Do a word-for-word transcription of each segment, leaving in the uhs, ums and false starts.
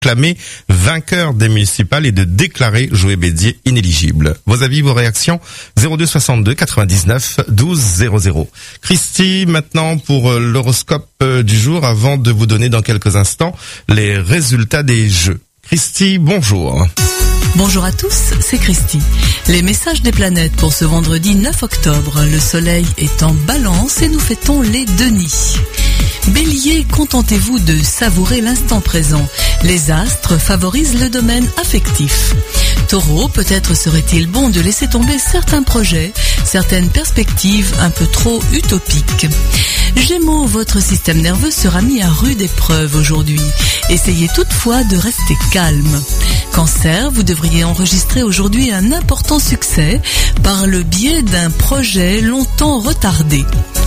proclamer vainqueur des municipales et de déclarer Joël Bédier inéligible. Vos avis, vos réactions, zéro deux soixante-deux quatre-vingt-dix-neuf douze zéro zéro. Christy, maintenant pour l'horoscope du jour, avant de vous donner dans quelques instants les résultats des jeux. Christy, bonjour. Bonjour à tous, c'est Christy. Les messages des planètes pour ce vendredi neuf octobre. Le soleil est en balance et nous fêtons les Denis. Bélier, contentez-vous de savourer l'instant présent. Les astres favorisent le domaine affectif. Taureau, peut-être serait-il bon de laisser tomber certains projets, certaines perspectives un peu trop utopiques. Gémeaux, votre système nerveux sera mis à rude épreuve aujourd'hui. Essayez toutefois de rester calme. Cancer, vous devriez enregistrer aujourd'hui un important succès par le biais d'un projet longtemps retardé.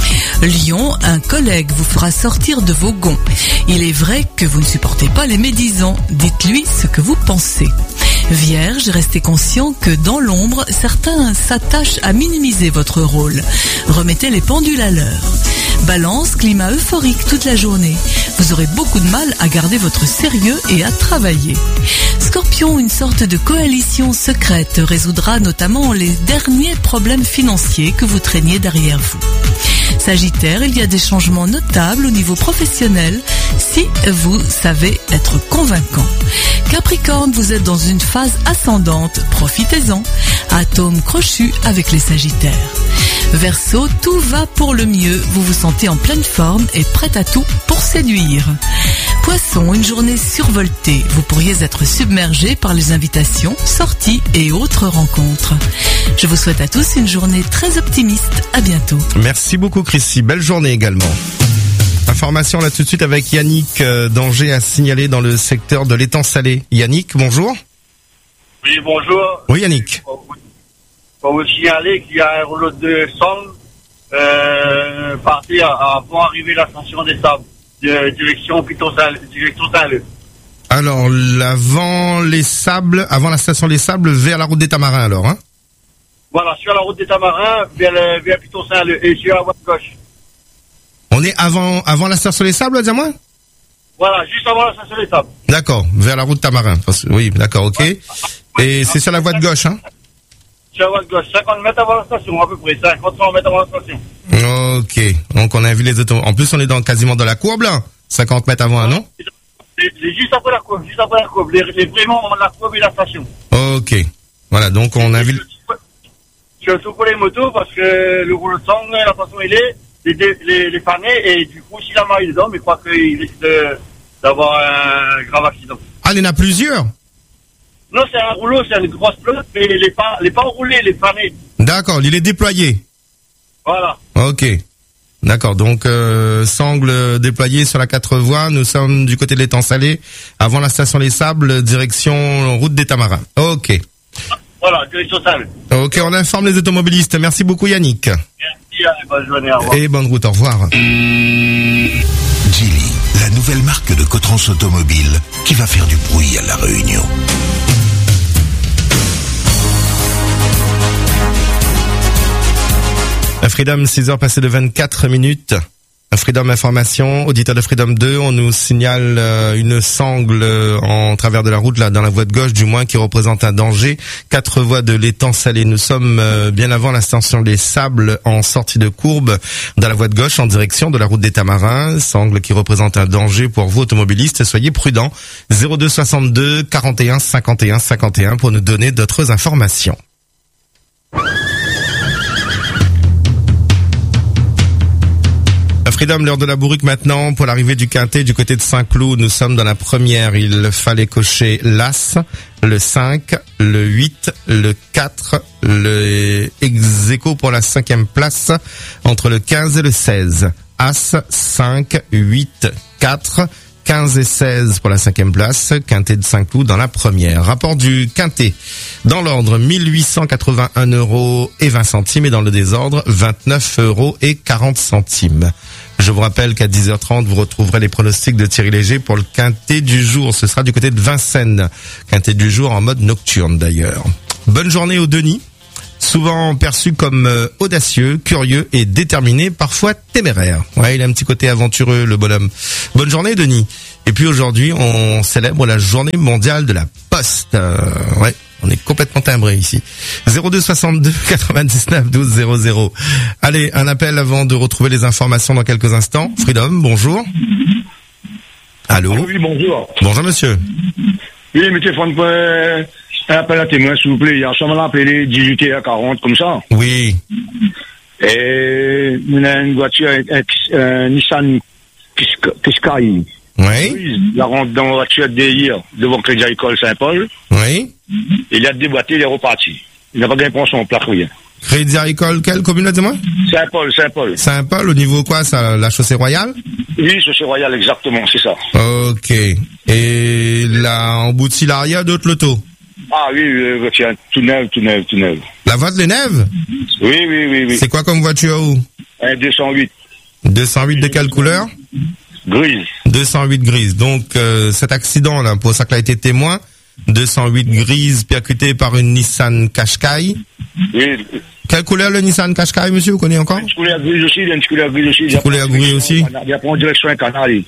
Lion, un collègue vous fera sortir de vos gonds. Il est vrai que vous ne supportez pas les médisants. Dites-lui ce que vous pensez. Vierge, restez conscient que dans l'ombre, certains s'attachent à minimiser votre rôle. Remettez les pendules à l'heure. Balance, climat euphorique toute la journée. Vous aurez beaucoup de mal à garder votre sérieux et à travailler. Scorpion, une sorte de coalition secrète résoudra notamment les derniers problèmes financiers que vous traîniez derrière vous. Sagittaire, il y a des changements notables au niveau professionnel si vous savez être convaincant. Capricorne, vous êtes dans une phase ascendante, profitez-en. Atome crochu avec les Sagittaires. Verseau, tout va pour le mieux, vous vous sentez en pleine forme et prête à tout pour séduire. Poisson, une journée survoltée, vous pourriez être submergé par les invitations, sorties et autres rencontres. Je vous souhaite à tous une journée très optimiste, à bientôt. Merci beaucoup Christy, belle journée également. Information là tout de suite avec Yannick, euh, danger à signaler dans le secteur de l'étang salé. Yannick, bonjour. Oui, bonjour. Oui Yannick. Pour vous signaler qu'il y a un rouleau de sang euh, parti avant d'arriver à la station des Sables, de direction Piton-Saint-Leu. Direction Saint-Leu. Alors, avant les Sables, avant la station des Sables, vers la route des Tamarins alors, hein? Voilà, sur la route des Tamarins, vers, le, vers Piton-Saint-Leu et sur la voie de gauche. On est avant, avant la station des Sables, dis-moi? Voilà, juste avant la station des Sables. D'accord, vers la route Tamarin. Oui, d'accord, ok. Ouais. Et c'est sur la voie de gauche, hein? Sur la voie de gauche, cinquante mètres avant la station, à peu près, cinquante mètres avant la station. Ok, donc on a vu les autos. En plus, on est dans, quasiment dans la courbe, là. cinquante mètres avant, non? C'est juste après la courbe, juste après la courbe. Les, les vraiment, la courbe et la station. Ok. Voilà, donc on a vu... Surtout pour les motos, parce que le rouleau de sang, la façon il est, les, les, les fanés, et du coup, s'il a mal dedans, mais je crois qu'il risque de, d'avoir un grave accident. Ah, il y en a plusieurs? Non, c'est un rouleau, c'est une grosse flotte, mais les pas, les pas enroulés, les fanés. D'accord, il est déployé. Voilà. Ok. D'accord, donc euh, sangle déployé sur la quatre voies, nous sommes du côté de l'étang salé, avant la station Les Sables, direction route des Tamarins. Ok. Voilà, direction Saint-Leu. Ok, on informe les automobilistes. Merci beaucoup Yannick. Merci, allez, bonne journée, au revoir. Et bonne route, au revoir. Geely, la nouvelle marque de Cotrans Automobile qui va faire du bruit à La Réunion. Freedom, six heures passées de vingt-quatre minutes. Freedom Information, auditeur de Freedom deux, on nous signale euh, une sangle euh, en travers de la route, là, dans la voie de gauche du moins, qui représente un danger. Quatre voies de l'étang salé. Nous sommes euh, bien avant la station des Sables, en sortie de courbe, dans la voie de gauche, en direction de la route des Tamarins. Sangle qui représente un danger pour vous automobilistes. Soyez prudents. zéro deux soixante-deux quarante et un cinquante et un cinquante et un pour nous donner d'autres informations. Freedom, l'heure de la bourrique maintenant, pour l'arrivée du Quintet du côté de Saint-Cloud. Nous sommes dans la première, il fallait cocher l'As, le cinq, le huit, le quatre, le ex-aequo pour la cinquième place, entre le quinze et le seize. As, cinq, huit, quatre, quinze et seize pour la cinquième place, Quintet de Saint-Cloud dans la première. Rapport du Quintet, dans l'ordre, mille huit cent quatre-vingt-un euros et vingt centimes, et dans le désordre, vingt-neuf euros et quarante centimes. Je vous rappelle qu'à dix heures trente, vous retrouverez les pronostics de Thierry Léger pour le Quintet du jour. Ce sera du côté de Vincennes. Quintet du jour en mode nocturne d'ailleurs. Bonne journée au Denis. Souvent perçu comme euh, audacieux, curieux et déterminé, parfois téméraire. Ouais, il a un petit côté aventureux, le bonhomme. Bonne journée, Denis. Et puis aujourd'hui, on célèbre la journée mondiale de la poste. Euh, ouais, on est complètement timbré ici. zéro deux soixante-deux quatre-vingt-dix-neuf douze zéro zéro. Allez, un appel avant de retrouver les informations dans quelques instants. Freedom, bonjour. Allô? Oui, bonjour. Bonjour monsieur. Oui, mais téléphone pour un appel à témoin, s'il vous plaît. Hier soir, on l'a appelé dix-huit heures quarante, comme ça. Oui. Et on a une voiture, un, un, un Nissan Qashqai. Oui. Il rentre dans la voiture d'hier, devant Crédit Agricole Saint-Paul. Oui. Il a déboîté, il est reparti. Il n'a pas gagné pour son plaque, rien. Crédit Agricole, quelle commune, dis-moi? Saint-Paul, Saint-Paul. Saint-Paul, au niveau quoi, ça, la chaussée royale? Oui, chaussée royale, exactement, c'est ça. Ok. Et là, en bout de Silaria, d'autres lotos? Ah oui, euh, voiture, tout neuf, tout neuf, tout neuf. La voiture les Nèves? Oui, oui, oui, oui. C'est quoi comme voiture où? Un deux cent huit. deux cent huit de quelle couleur? Grise. deux cent huit grise. Donc, euh, cet accident-là, pour ça qu'il a été témoin, deux cent huit grise percuté par une Nissan Qashqai. Oui. Quelle couleur le Nissan Qashqai, monsieur, vous connaissez encore? Une couleur grise aussi, il y a une couleur grise aussi. Une couleur grise aussi? Il y a pas en direction un canal. Oui.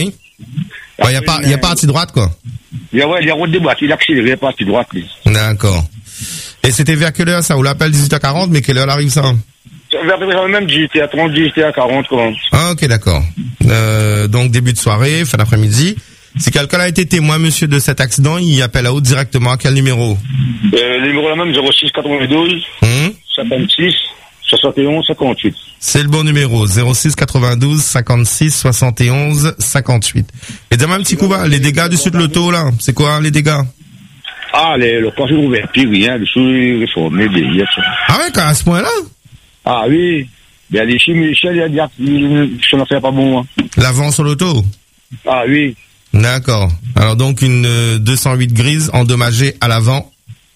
Il ouais, n'y a pas, il y a pas partie droite, quoi. Il y a, ouais, il y a route de boîte, il a accéléré, il y a partie droite, lui. D'accord. Et c'était vers quelle heure, ça? On l'appelle dix-huit heures quarante, mais quelle heure arrive ça? Vers même dix-huit heures trente, dix-huit heures quarante, comment? Ah, ok, d'accord. Euh, donc, début de soirée, fin d'après-midi. Si quelqu'un a été témoin, monsieur, de cet accident, il appelle à haute directement à quel numéro? Euh, le numéro là même, zéro six quatre-vingt-douze, hum? cinquante-six, soixante et onze, cinquante-huit. C'est le bon numéro, zéro six quatre-vingt-douze, cinquante-six, soixante et onze, cinquante-huit. Et dis-moi un petit coup bas, les dégâts dessus de l'auto, là, c'est quoi, les dégâts? Ah, les, le coffre ouvert, puis rien, le souris réformé, il y a ça. Ah ouais, à ce point-là? Ah oui. Ben, les chimies, Michel, il a dit que ça n'en fait pas bon, hein. L'avant sur l'auto? Ah oui. D'accord. Alors donc, une euh, deux cent huit grise endommagée à l'avant?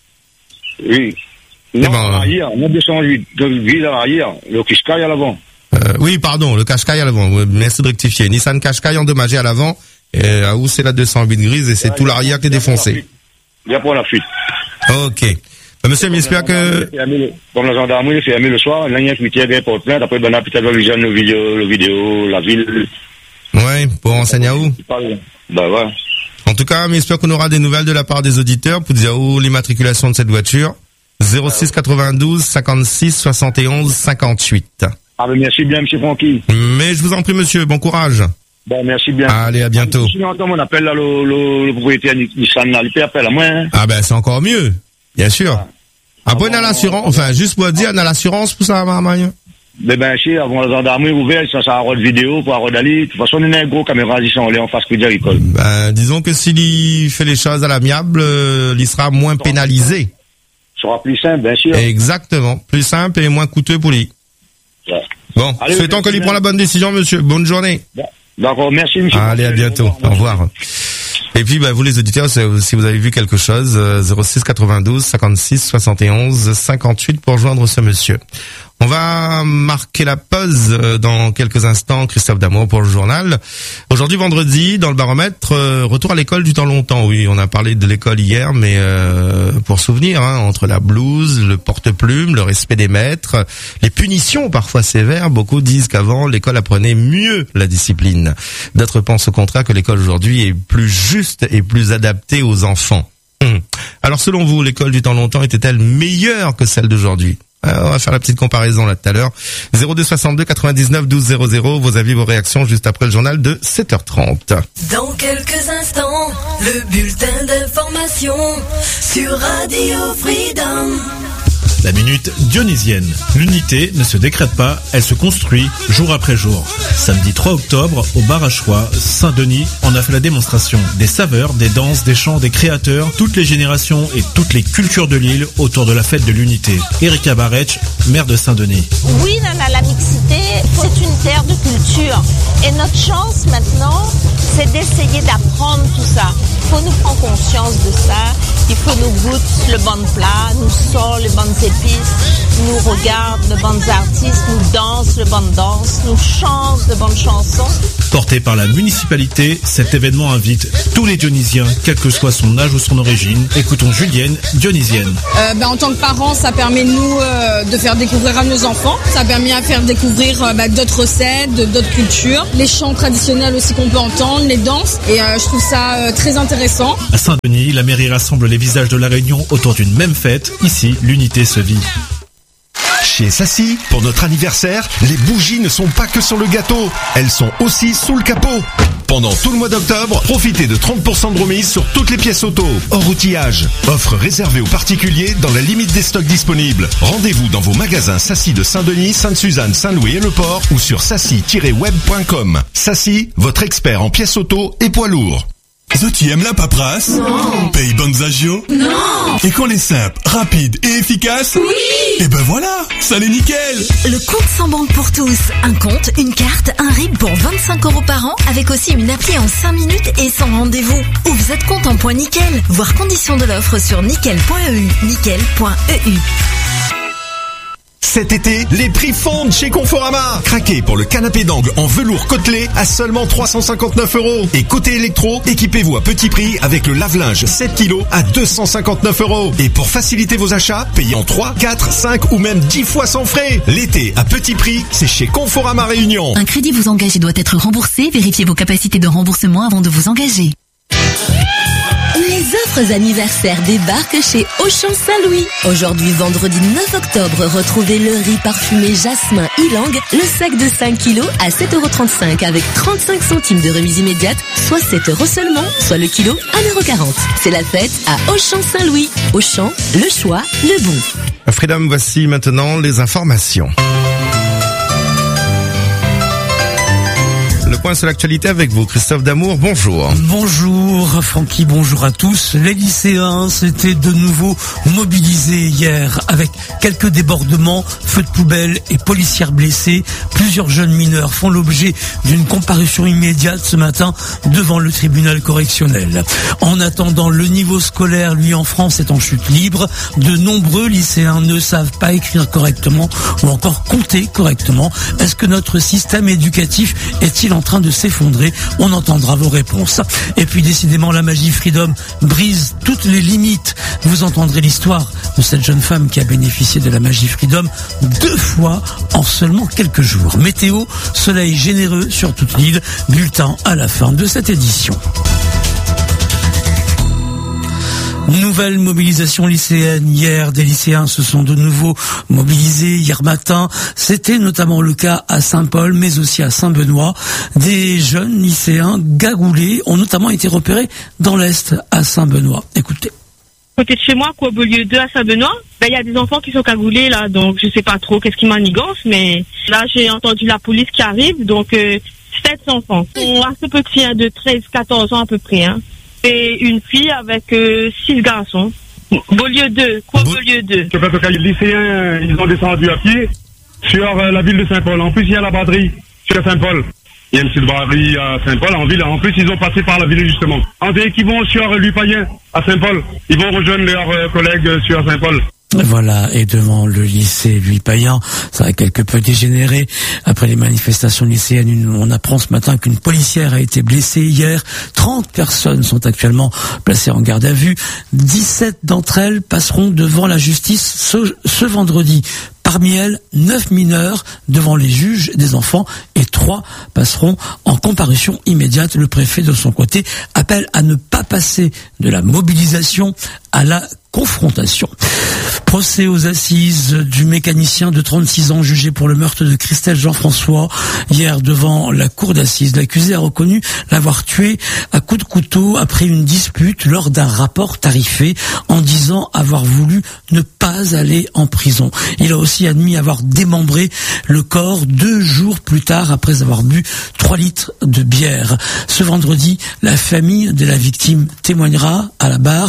Oui. Non, ben, à l'arrière, non deux cent huit grise à l'arrière, le Qashqai à l'avant. Euh, oui, pardon, le Qashqai à l'avant. Merci de rectifier. Nissan Qashqai endommagé à l'avant. Et à où c'est la deux cent huit grise et c'est ah, tout l'arrière qui est défoncé. Bien pour la fuite. Ok. Euh, monsieur, j'espère que... Comme la gendarmerie, il fait aimer le soir, là, il y a un fuitier bien porte plainte, après, ben, peut-être, va visionner le vidéo, le vidéo, la ville. Ouais, pour renseigner à où? Bah, ouais. En tout cas, j'espère qu'on aura des nouvelles de la part des auditeurs pour dire où l'immatriculation de cette voiture. zéro six quatre-vingt-douze, cinquante-six, soixante et onze, cinquante-huit. Ah, ben, merci bien, monsieur Francky. Mais je vous en prie, monsieur, bon courage. Bon, merci bien. Allez, à bientôt. Si on on appelle là, le, le, le propriétaire Nissan, là, il peut appeler à moi, hein. Ah, ben, c'est encore mieux. Bien sûr. Ah. Après, on a l'assurance, enfin, juste pour dire, on a l'assurance pour ça, Marie. Ben, ben, si, avant la gendarmerie ouverte, ça, ça a de vidéo pour avoir d'aller. De toute façon, on a un gros caméra, ils sont allés en face Crédit Agricole. Ben, disons que s'il fait les choses à l'amiable, euh, il sera moins pénalisé. Ça sera plus simple, bien sûr. Exactement. Plus simple et moins coûteux pour lui. Ouais. Bon. Allez, souhaitons que lui prenne la bonne décision, monsieur. Bonne journée. Bon. D'accord, merci, monsieur. Allez, à bientôt. Au revoir. Au revoir. Et puis, bah, vous les auditeurs, si vous avez vu quelque chose, euh, zéro six quatre-vingt-douze, cinquante-six, soixante et onze, cinquante-huit pour joindre ce monsieur. On va marquer la pause dans quelques instants, Christophe Damour pour le journal. Aujourd'hui, vendredi, dans le baromètre, euh, retour à l'école du temps longtemps. Oui, on a parlé de l'école hier, mais euh, pour souvenir, hein, entre la blouse, le porte-plume, le respect des maîtres, les punitions parfois sévères, beaucoup disent qu'avant, l'école apprenait mieux la discipline. D'autres pensent au contraire que l'école aujourd'hui est plus juste et plus adaptée aux enfants. Hum. Alors, selon vous, l'école du temps longtemps était-elle meilleure que celle d'aujourd'hui ? Alors, on va faire la petite comparaison là tout à l'heure. zéro deux soixante-deux quatre-vingt-dix-neuf douze zéro zéro, vos avis, vos réactions juste après le journal de sept heures trente. Dans quelques instants, le bulletin d'information sur Radio Freedom. La minute dionysienne. L'unité ne se décrète pas, elle se construit jour après jour. Samedi trois octobre, au bar à Choix, Saint-Denis, on a fait la démonstration. Des saveurs, des danses, des chants, des créateurs, toutes les générations et toutes les cultures de l'île autour de la fête de l'unité. Erika Barretch, maire de Saint-Denis. Oui, Nana, la mixité, c'est une terre de culture. Et notre chance maintenant, c'est d'essayer d'apprendre tout ça. Il faut nous prendre conscience de ça. Il faut nous goûter le bon plat, nous sort les bonnes épices, nous regarde de bons artistes, nous danse le bon danse, nous chante de bonnes chansons. Porté par la municipalité, cet événement invite tous les Dionysiens, quel que soit son âge ou son origine. Écoutons Julienne, dionysienne. Euh, ben, en tant que parents, ça permet nous euh, de faire découvrir à nos enfants. Ça permet à faire découvrir euh, ben, d'autres recettes, d'autres cultures, les chants traditionnels aussi qu'on peut entendre, les danses. Et euh, je trouve ça euh, très intéressant. À Saint-Denis, la mairie rassemble les visages de la Réunion autour d'une même fête. Ici, l'unité se vit. Chez Sassy, pour notre anniversaire, les bougies ne sont pas que sur le gâteau, elles sont aussi sous le capot. Pendant tout le mois d'octobre, profitez de trente pour cent de remise sur toutes les pièces auto, hors outillage. Offre réservée aux particuliers dans la limite des stocks disponibles. Rendez-vous dans vos magasins Sassy de Saint-Denis, Sainte-Suzanne, Saint-Louis et Le Port ou sur sassy tiret web point com. Sassy, votre expert en pièces auto et poids lourds. Ça, tu aimes la paperasse? Non. Paye bonnes agios? Non. Et qu'on est simple, rapide et efficace? Oui. Et ben voilà, ça l'est nickel. Le compte sans banque pour tous. Un compte, une carte, un R I B pour vingt-cinq euros par an, avec aussi une appli en cinq minutes et sans rendez-vous. Ou vous êtes compte en point nickel. Voir conditions de l'offre sur nickel point e u. nickel point e u. Cet été, les prix fondent chez Conforama. Craquez pour le canapé d'angle en velours côtelé à seulement trois cent cinquante-neuf euros. Et côté électro, équipez-vous à petit prix avec le lave-linge sept kilos à deux cent cinquante-neuf euros. Et pour faciliter vos achats, payez en trois, quatre, cinq ou même dix fois sans frais. L'été à petit prix, c'est chez Conforama Réunion. Un crédit vous engage et doit être remboursé. Vérifiez vos capacités de remboursement avant de vous engager. Les offres anniversaires débarquent chez Auchan Saint-Louis. Aujourd'hui, vendredi neuf octobre, retrouvez le riz parfumé jasmin Ylang, le sac de cinq kilos à sept euros trente-cinq avec trente-cinq centimes de remise immédiate, soit sept euros seulement, soit le kilo un euro quarante. C'est la fête à Auchan Saint-Louis. Auchan, le choix, le bon. Freedom, voici maintenant les informations. Le point sur l'actualité avec vous, Christophe Damour, bonjour. Bonjour Francky, bonjour à tous. Les lycéens s'étaient de nouveau mobilisés hier avec quelques débordements, feux de poubelle et policières blessées. Plusieurs jeunes mineurs font l'objet d'une comparution immédiate ce matin devant le tribunal correctionnel. En attendant, le niveau scolaire, lui, en France, est en chute libre. De nombreux lycéens ne savent pas écrire correctement ou encore compter correctement. Est-ce que notre système éducatif est-il en train de s'effondrer? On entendra vos réponses. Et puis décidément, la magie Freedom brise toutes les limites. Vous entendrez l'histoire de cette jeune femme qui a bénéficié de la magie Freedom deux fois en seulement quelques jours. Météo, soleil généreux sur toute l'île. Bulletin à la fin de cette édition. Nouvelle mobilisation lycéenne hier. Des lycéens se sont de nouveau mobilisés hier matin. C'était notamment le cas à Saint-Paul, mais aussi à Saint-Benoît. Des jeunes lycéens gagoulés ont notamment été repérés dans l'Est à Saint-Benoît. Écoutez. Côté de chez moi, quoi, au Beaulieu deux à Saint-Benoît, ben, il y a des enfants qui sont cagoulés, là, donc je sais pas trop qu'est-ce qui m'enigance, mais là, j'ai entendu la police qui arrive, donc, euh, sept enfants. Ils sont assez petits, hein, de treize, quatorze ans à peu près, hein. Et une fille avec euh, six garçons. Beaulieu deux, quoi, Beau... Beaulieu deux. Je sais pas, les lycéens, ils ont descendu à pied sur euh, la ville de Saint-Paul. En plus, il y a la braderie sur Saint-Paul. Il y a une petite braderie à Saint-Paul, en ville. En plus, ils ont passé par la ville, justement. En dès qu'ils vont sur Lupayen, à Saint-Paul, ils vont rejoindre leurs euh, collègues sur Saint-Paul. Voilà, et devant le lycée Louis Payen, ça a quelque peu dégénéré. Après les manifestations lycéennes, on apprend ce matin qu'une policière a été blessée hier. trente personnes sont actuellement placées en garde à vue. dix-sept d'entre elles passeront devant la justice ce, ce vendredi. Parmi elles, neuf mineurs devant les juges des enfants et trois passeront en comparution immédiate. Le préfet, de son côté, appelle à ne pas passer de la mobilisation à la confrontation. Procès aux assises du mécanicien de trente-six ans jugé pour le meurtre de Christelle Jean-François. Hier, devant la cour d'assises, l'accusé a reconnu l'avoir tué à coups de couteau après une dispute lors d'un rapport tarifé, en disant avoir voulu ne pas aller en prison. Il a aussi admis avoir démembré le corps deux jours plus tard après avoir bu trois litres de bière. Ce vendredi, la famille de la victime témoignera à la barre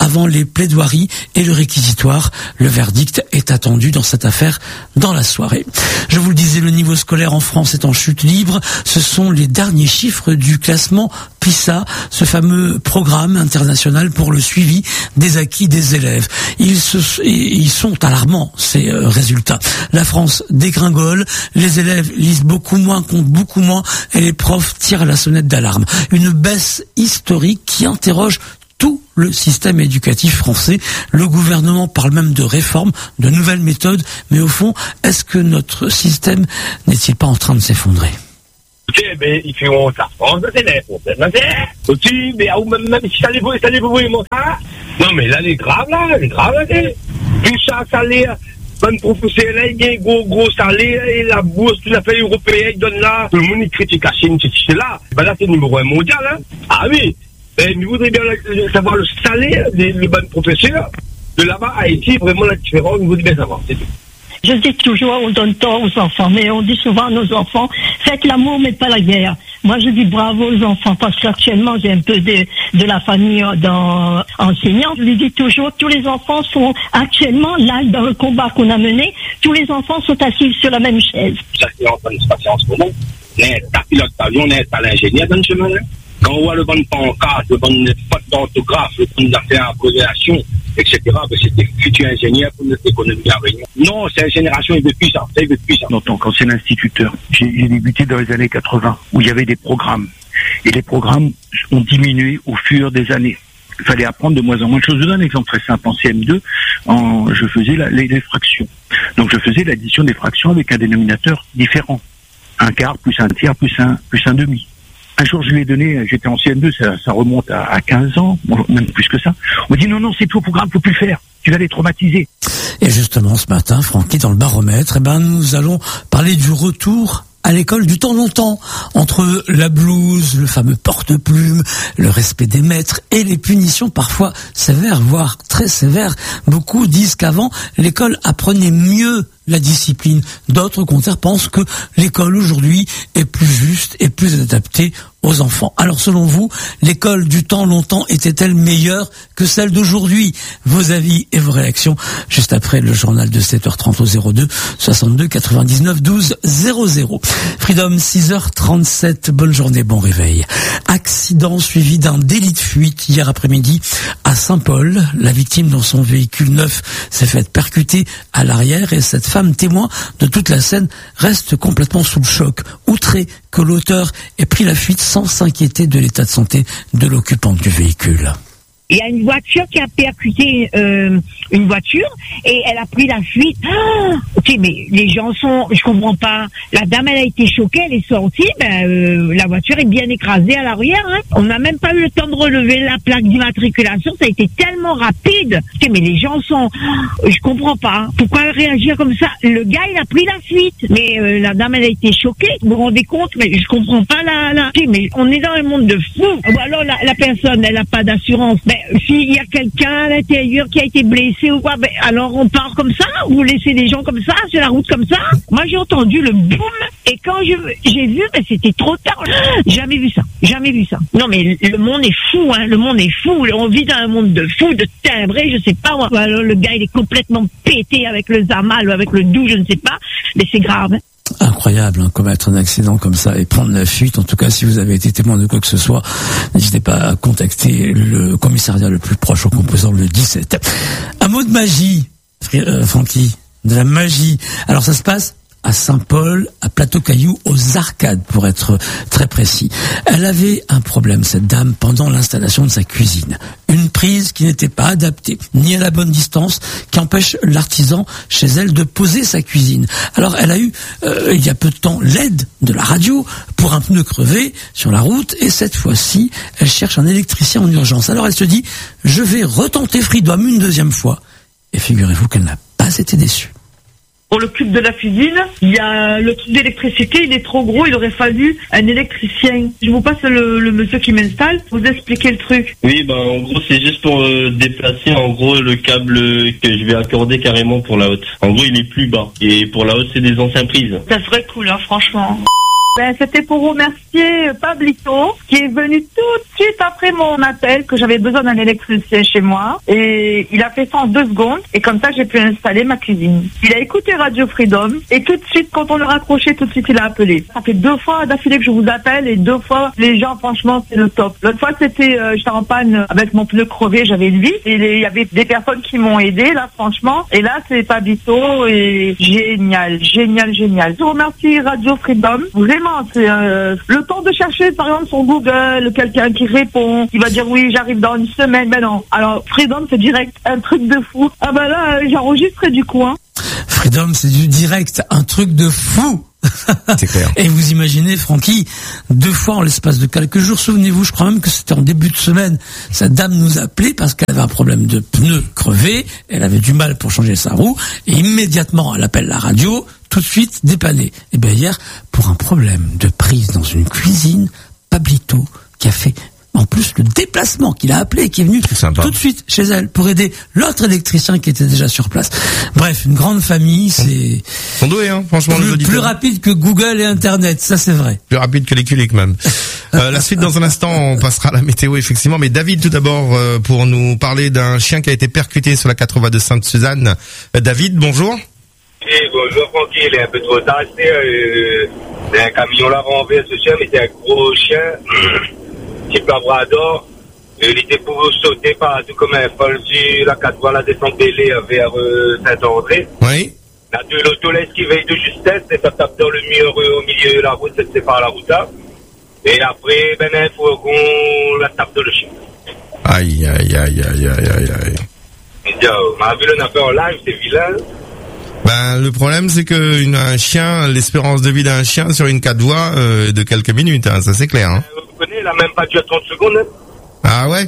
avant les plaidoiries et le réquisitoire. Le verdict est attendu dans cette affaire dans la soirée. Je vous le disais, le niveau scolaire en France est en chute libre. Ce sont les derniers chiffres du classement PISA, ce fameux programme international pour le suivi des acquis des élèves. Ils, se, ils sont alarmants, ces euh, résultats. La France dégringole, les élèves lisent beaucoup moins, comptent beaucoup moins, et les profs tirent la sonnette d'alarme. Une baisse historique qui interroge tout le système éducatif français. Le gouvernement parle même de réforme, de nouvelles méthodes, mais au fond, est-ce que notre système n'est-il pas en train de s'effondrer ? Ok, mais il fait honte à France, c'est les problèmes. Aussi, mais même, même si ça les voit, ça les voit, ça. Non, mais là, elle est grave, là, elle est grave, là. Tout ça, salaire, bonne professeur, là, il y a un gros, gros salaire, et la bourse, tout à fait européenne, donne là. Tout le monde, il critique la Chine, c'est là. Ben là, c'est le numéro un mondial, hein. Ah oui. Mais vous voudrez bien savoir le salaire des, des bonnes professeurs de là-bas à Haïti, vraiment la différence, vous voudrez bien savoir, c'est tout. Je dis toujours, on donne tort aux enfants, mais on dit souvent à nos enfants, faites l'amour, mais pas la guerre. Moi, je dis bravo aux enfants, parce qu'actuellement, j'ai un peu de, de la famille dans, enseignante. Je lui dis toujours, tous les enfants sont actuellement, là, dans le combat qu'on a mené, tous les enfants sont assis sur la même chaise. Ça, c'est en train de se passer en ce moment. On est à pilote d'avion, on est à l'ingénieur dans le chemin, là. Quand on voit le bon pancarte, le bon faute d'orthographe, le bon affaire en corrélation, et cetera, ben c'est des futurs ingénieurs pour notre économie à Réunion. Non, c'est une génération depuis ça, c'est depuis ça. En tant qu'ancien instituteur, j'ai débuté dans les années quatre-vingts, où il y avait des programmes. Et les programmes ont diminué au fur des années. Il fallait apprendre de moins en moins de choses. Je vous donne un exemple très simple. En C M deux, en, je faisais la, les, les fractions. Donc je faisais l'addition des fractions avec un dénominateur différent. Un quart, plus un tiers, plus un, plus un demi. Un jour, je lui ai donné, j'étais en C M deux, ça, ça remonte à, à quinze ans, bon, même plus que ça. On dit non, non, c'est plus au programme, faut plus le faire. Tu vas les traumatiser. Et justement, ce matin, Francky, dans le baromètre, eh ben, nous allons parler du retour à l'école du temps longtemps, entre la blouse, le fameux porte-plume, le respect des maîtres et les punitions parfois sévères, voire très sévères. Beaucoup disent qu'avant, l'école apprenait mieux la discipline. D'autres, au contraire, pensent que l'école aujourd'hui est plus juste et plus adaptée aux enfants. Alors, selon vous, l'école du temps longtemps était-elle meilleure que celle d'aujourd'hui? Vos avis et vos réactions juste après le journal de sept heures trente au zéro deux soixante-deux quatre-vingt-dix-neuf douze zéro zéro. Freedom, six heures trente-sept. Bonne journée, bon réveil. Accident suivi d'un délit de fuite hier après-midi à Saint-Paul. La victime, dans son véhicule neuf, s'est faite percuter à l'arrière et cette femme témoin de toute la scène reste complètement sous le choc, outrée que l'auteur ait pris la fuite sans s'inquiéter de l'état de santé de l'occupante du véhicule. Il y a une voiture qui a percuté euh, une voiture et elle a pris la fuite. Ah, ok, mais les gens sont, je comprends pas. La dame, elle a été choquée, elle est sortie. Ben, euh, la voiture est bien écrasée à l'arrière. Hein. On n'a même pas eu le temps de relever la plaque d'immatriculation. Ça a été tellement rapide. Ok, mais les gens sont, je comprends pas. Pourquoi réagir comme ça? Le gars, il a pris la fuite, mais euh, la dame, elle a été choquée. Vous vous rendez compte? Mais je comprends pas la. la... Ok, mais on est dans un monde de fous. Ou alors la, la personne, elle a pas d'assurance. Ben, s'il y a quelqu'un à l'intérieur qui a été blessé ou quoi, ben, alors on part comme ça, ou vous laissez des gens comme ça, sur la route comme ça. Moi, j'ai entendu le boum, et quand je, j'ai vu, ben, c'était trop tard. Jamais vu ça. Jamais vu ça. Non, mais le monde est fou, hein. Le monde est fou. On vit dans un monde de fou, de timbré, je sais pas, moi. Alors, le gars, il est complètement pété avec le Zamal ou avec le Doux, je ne sais pas. Mais c'est grave, hein. Incroyable, hein, commettre un accident comme ça et prendre la fuite. En tout cas, si vous avez été témoin de quoi que ce soit, n'hésitez pas à contacter le commissariat le plus proche en composant le dix-sept. Un mot de magie, euh, Francky, de la magie. Alors ça se passe à Saint-Paul, à Plateau-Caillou, aux Arcades, pour être très précis. Elle avait un problème, cette dame, pendant l'installation de sa cuisine. Une prise qui n'était pas adaptée, ni à la bonne distance, qui empêche l'artisan, chez elle, de poser sa cuisine. Alors, elle a eu, euh, il y a peu de temps, l'aide de la radio pour un pneu crevé sur la route, et cette fois-ci, elle cherche un électricien en urgence. Alors, elle se dit, je vais retenter Freedom une deuxième fois. Et figurez-vous qu'elle n'a pas été déçue. Pour le cube de la cuisine, il y a le truc d'électricité, il est trop gros, il aurait fallu un électricien. Je vous passe le, le monsieur qui m'installe, vous expliquer le truc. Oui, ben en gros c'est juste pour euh, déplacer en gros le câble que je vais accorder carrément pour la haute. En gros il est plus bas et pour la haute c'est des anciens prises. Ça serait cool, hein, franchement. Ben, c'était pour remercier Pablito, qui est venu tout de suite après mon appel, que j'avais besoin d'un électricien chez moi. Et il a fait ça en deux secondes. Et comme ça, j'ai pu installer ma cuisine. Il a écouté Radio Freedom. Et tout de suite, quand on le raccrochait, tout de suite, il a appelé. Ça fait deux fois d'affilée que je vous appelle. Et deux fois, les gens, franchement, c'est le top. L'autre fois, c'était, euh, j'étais en panne avec mon pneu crevé, j'avais une vis. Et il y avait des personnes qui m'ont aidé, là, franchement. Et là, c'est Pablito. Et génial, génial, génial. Je vous remercie Radio Freedom. Vraiment. C'est euh, le temps de chercher par exemple sur Google quelqu'un qui répond, qui va dire oui j'arrive dans une semaine, mais non. Alors Freedom c'est direct, un truc de fou. Ah bah là euh, j'ai enregistré du coup. Hein. Freedom c'est du direct, un truc de fou. C'est clair. Et vous imaginez, Francky, deux fois en l'espace de quelques jours, souvenez-vous, je crois même que c'était en début de semaine, cette dame nous appelait parce qu'elle avait un problème de pneu crevé, elle avait du mal pour changer sa roue, et immédiatement elle appelle la radio, tout de suite dépanné. Et bien hier, pour un problème de prise dans une cuisine, Pablito, qui a fait en plus le déplacement, qu'il a appelé, qui est venu tout de suite chez elle pour aider l'autre électricien qui était déjà sur place. Bref, une grande famille, c'est... Ils sont doués, hein, franchement. Plus, plus rapide que Google et Internet, ça c'est vrai. Plus rapide que les culiques même. euh, la suite dans un instant, on passera à la météo effectivement. Mais David tout d'abord euh, pour nous parler d'un chien qui a été percuté sur la quatre-vingt-deux Sainte-Suzanne. Euh, David, bonjour. Oui, bonjour Francky, il est un peu trop tard. C'était euh, un camion là renversé ce chien, mais c'était un gros chien. Type labrador, il était pour sauter partout comme un folle sur la quatre voies, la descente Bélé vers euh, Saint-André. Oui. La deux l'auto l'a esquivé de justesse, et ça tape dans le mur euh, au milieu de la route, ça se sépare la route là. Et après, ben, il faut qu'on la tape dans le chien. Aïe, aïe, aïe, aïe, aïe, aïe, aïe. Il dit, oh, ma vu le nappé en live, c'est vilain. Ben, le problème, c'est que une, un chien, l'espérance de vie d'un chien sur une quatre voies, euh, de quelques minutes, hein, ça c'est clair, hein. Vous connaissez, il a même pas duré trente secondes, hein. Ah ouais?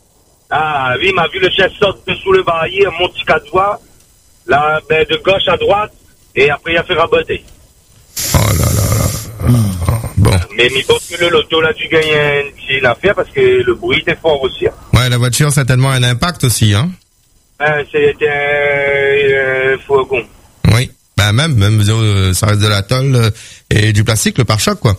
Ah oui, m'a vu le chien sortir sous le baillier, mon petit quatre voies, là, ben, de gauche à droite, et après il a fait raboter. Oh là là là. Bon. Mais il pense que le loto là, dû gagner une affaire parce que le bruit était fort aussi. Hein. Ouais, la voiture, certainement un impact aussi, hein. Ben, c'était un, un fourgon. Oui. Ben, même, même, euh, ça reste de la tôle euh, et du plastique, le pare-choc, quoi.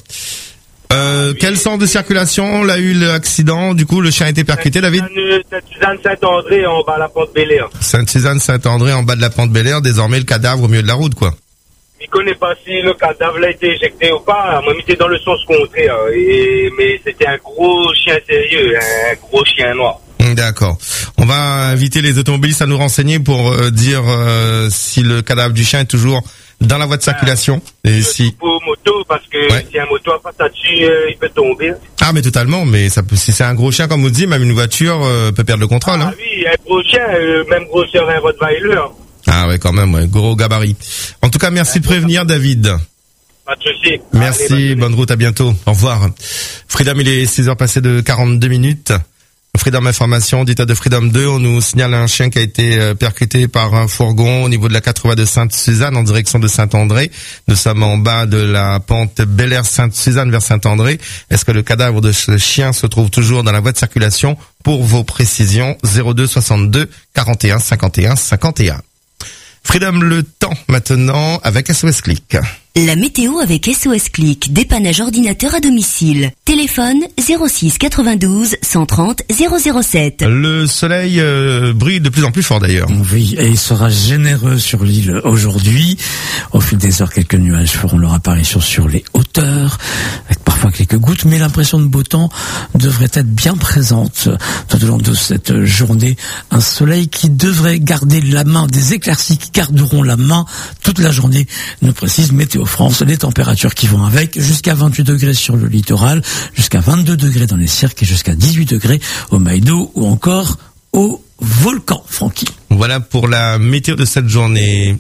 Euh, oui. Quel sens de circulation l'a eu l'accident? Du coup, le chien a été percuté, David? Sainte-Suzanne Saint-André en bas de la pente Bel-Air. Sainte-Suzanne Saint-André en bas de la pente Bel-Air, désormais le cadavre au milieu de la route, quoi. Il connaît pas si le cadavre a été éjecté ou pas. Moi, il était dans le sens contraire. Et, mais c'était un gros chien sérieux, un gros chien noir. D'accord. On va inviter les automobilistes à nous renseigner pour euh, dire euh, si le cadavre du chien est toujours dans la voie de circulation. Ah, et si pour moto, parce que ouais. si un moto a pas dessus, euh, il peut tomber. Ah, mais totalement. Mais ça peut, si c'est un gros chien, comme vous dites, même une voiture euh, peut perdre le contrôle. Ah hein. oui, un gros chien, euh, même grosseur un Rottweiler. Ah ouais, quand même, ouais, gros gabarit. En tout cas, merci de prévenir, David. Pas de souci. Merci, Allez, bonne route, à bientôt. Au revoir. Freedom, il est six heures passées de quarante-deux minutes. Freedom Information, dit à de Freedom deux, on nous signale un chien qui a été percuté par un fourgon au niveau de la quatre-vingt-deux Sainte-Suzanne en direction de Saint-André. Nous sommes en bas de la pente Bel-Air Sainte-Suzanne vers Saint-André. Est-ce que le cadavre de ce chien se trouve toujours dans la voie de circulation? Pour vos précisions, zéro deux soixante-deux quarante et un cinquante et un cinquante et un. Freedom le temps maintenant avec S O S Click. La météo avec S O S Click, dépannage ordinateur à domicile. Téléphone zéro six quatre-vingt-douze cent trente zéro zéro sept. Le soleil euh, brille de plus en plus fort d'ailleurs. Oui, et il sera généreux sur l'île aujourd'hui. Au fil des heures, quelques nuages feront leur apparition sur les hauteurs, avec parfois quelques gouttes, mais l'impression de beau temps devrait être bien présente tout au long de cette journée. Un soleil qui devrait garder la main, des éclaircies qui garderont la main toute la journée, nous précise Météo France. Les températures qui vont avec, jusqu'à vingt-huit degrés sur le littoral, jusqu'à vingt-deux degrés dans les cirques et jusqu'à dix-huit degrés au Maïdo ou encore au volcan, Francky. Voilà pour la météo de cette journée.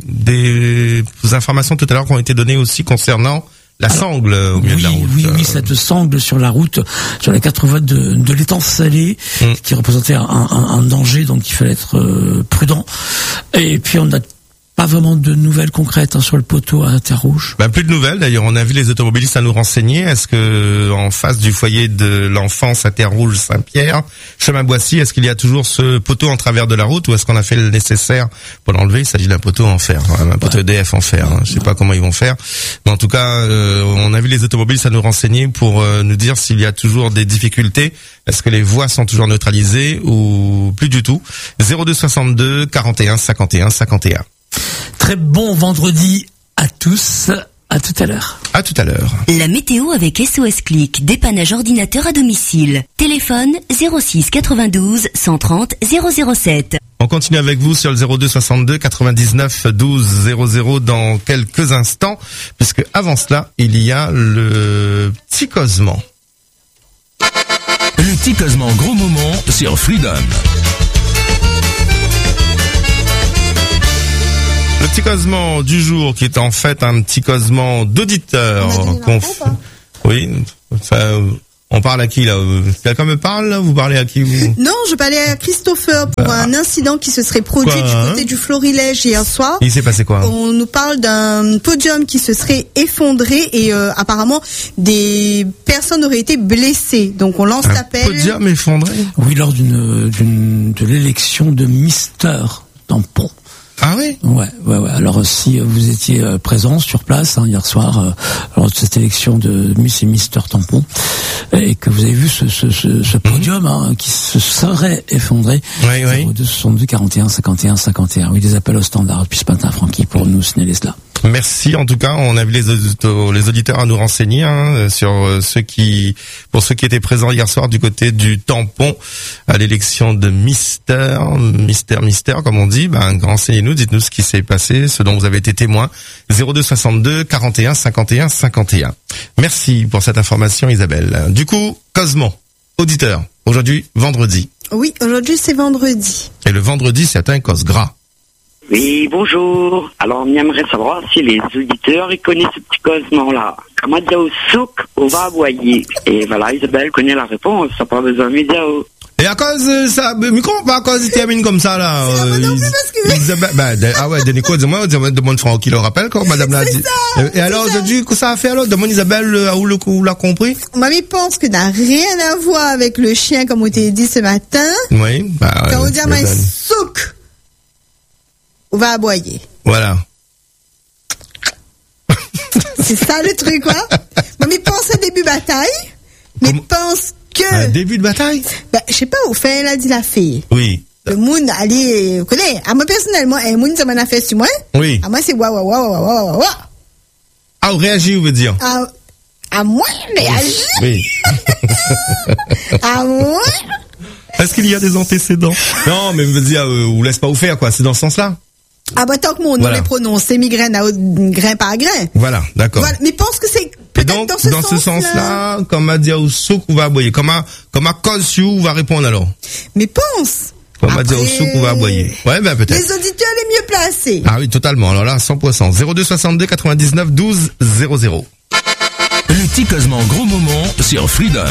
Des informations tout à l'heure qui ont été données aussi concernant la sangle au milieu oui, de la route. Oui, oui, cette sangle sur la route, sur la quatre-vingts de, de l'étang salé, mmh. qui représentait un, un, un danger, donc il fallait être euh, prudent. Et puis on a Pas vraiment de nouvelles concrètes hein, sur le poteau à Terre-Rouge. Bah, plus de nouvelles. D'ailleurs, on a vu les automobilistes à nous renseigner. Est-ce que en face du foyer de l'enfance à Terre-Rouge, Saint-Pierre, chemin Boissy, est-ce qu'il y a toujours ce poteau en travers de la route ou est-ce qu'on a fait le nécessaire pour l'enlever? Il s'agit d'un poteau en fer, un poteau E D F en fer. Hein. Je sais pas comment ils vont faire, mais en tout cas, euh, on a vu les automobilistes à nous renseigner pour euh, nous dire s'il y a toujours des difficultés. Est-ce que les voies sont toujours neutralisées ou plus du tout? zéro deux soixante-deux quarante et un cinquante et un cinquante et un. Très bon vendredi à tous. À tout à l'heure. À tout à l'heure. La météo avec S O S Click, dépannage ordinateur à domicile. Téléphone zéro six quatre-vingt-douze cent trente zéro zéro sept. On continue avec vous sur le zéro deux soixante-deux quatre-vingt-dix-neuf douze zéro zéro dans quelques instants, puisque avant cela, il y a le petit Cosman. Le petit Cosman gros moment sur Freedom. Le petit Cosman du jour qui est en fait un petit Cosman d'auditeur. Qu'on f... Oui, enfin, on parle à qui là? Quelqu'un me parle là? Vous parlez à qui vous? Non, je parlais à Christopher pour ah. un incident qui se serait produit quoi, du hein côté du Florilège hier soir. Il s'est passé quoi? On nous parle d'un podium qui se serait effondré et euh, apparemment des personnes auraient été blessées. Donc on lance un l'appel. Podium effondré? Oui, lors d'une, d'une de l'élection de Mister Tampon. Ah oui? Ouais, ouais, ouais. Alors si vous étiez euh, présent sur place hein, hier soir, euh, lors de cette élection de Miss et Mister Tampon, et que vous avez vu ce, ce, ce, ce podium hein, qui se serait effondré. Oui, oui. zéro deux soixante-deux quarante et un cinquante et un cinquante et un. Oui, des appels au standard depuis ce matin, Francky, pour nous signaler cela. Merci. En tout cas, on a vu les auditeurs, les auditeurs à nous renseigner hein, sur ceux qui, pour ceux qui étaient présents hier soir du côté du Tampon à l'élection de Mister, Mister, Mister, comme on dit. Ben, renseignez-nous, dites-nous ce qui s'est passé, ce dont vous avez été témoin. zéro deux soixante-deux quarante et un cinquante et un cinquante et un. Merci pour cette information, Isabelle. Du coup, Cosman, auditeur. Aujourd'hui, vendredi. Oui, aujourd'hui c'est vendredi. Et le vendredi, c'est un cos gras. Oui, bonjour. Alors, on aimerait savoir si les auditeurs ils connaissent ce petit Cosman-là. Comment dire au souk, on va aboyer. Et voilà, Isabelle connaît la réponse, ça pas besoin de médiao. Et à cause de ça, mais comment pas à cause il termine comme ça, là? Euh, non plus parce que... Isabelle, bah, de, ah ouais, Denis, dis-moi, demande Franck qui le rappelle, quand madame l'a dit. Ça, et alors, aujourd'hui, que ça a fait alors? Demande Isabelle, où le coup l'a compris? Mamie pense que n'a rien à voir avec le chien, comme on t'a dit ce matin. Oui, bah, quand euh, on dit à ma souk, on va aboyer. Voilà. C'est ça le truc, quoi. Mamie pense à début bataille, mais Comme... pense que... Un début de bataille? Bah, je sais pas, au fait, elle a dit la fille. Oui. Le monde, allez, vous connaissez, à moi personnellement, un monde, ça m'en a fait sur moi. Oui. À moi, c'est waouh, waouh, waouh, waouh, waouh, waouh. Ah, on réagit, vous veut dire? À, à moi, réagir? Oui. À moi? Est-ce qu'il y a des antécédents? Non, mais veut dire, euh, vous laisse pas vous faire, quoi. C'est dans ce sens-là? Ah, bah, tant que mon nom voilà. est prononcé, migraine à haute, grain par grain. Voilà, d'accord. Voilà. Mais pense que c'est, et donc, dans ce, dans sens ce sens-là, comme a dit au souk, on va aboyer. Comme à, comme à cause you, on va répondre alors. Mais pense. Comme a dit au souk, on va aboyer. Ouais, ben, peut-être. Les auditeurs les mieux placés. Ah oui, totalement. Alors là, cent pour cent. zéro deux soixante-deux quatre-vingt-dix-neuf douze zéro zéro. Le petit Cosman gros moment sur Freedom.